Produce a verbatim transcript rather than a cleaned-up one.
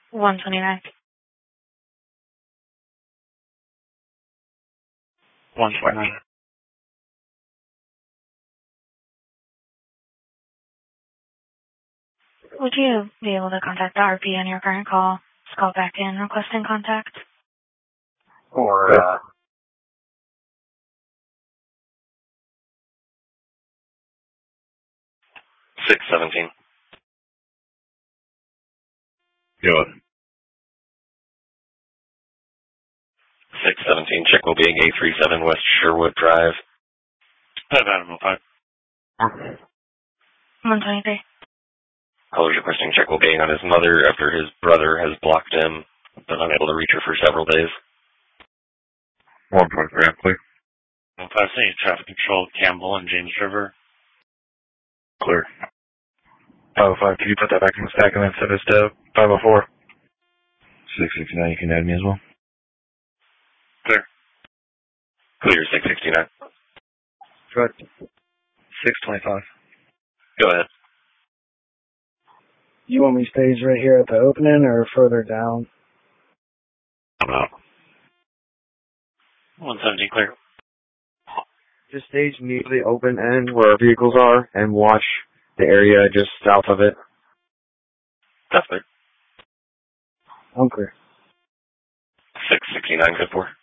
one twenty-nine. one twenty-nine. Would you be able to contact the R P on your current call? Just call back in requesting contact. Or, uh... six seventeen. Go on. six seventeen, check will be eight three seven West Sherwood Drive. Five Animal Five. one twenty-three. Caller's requesting check will be on his mother after his brother has blocked him, been unable to reach her for several days. one twenty-three, I'm clear. one five eight, traffic control, Campbell and James River. Clear. five oh five, can you put that back in the stack and then send us to five oh four? six sixty-nine, you can add me as well. Clear. Clear, six sixty-nine. Good. six twenty-five. Go ahead. You want me staged right here at the opening or further down? I'm out. one seventeen, clear. Just stage immediately open end where our vehicles are and watch the area just south of it. That's clear. I'm clear. six sixty-nine, good for.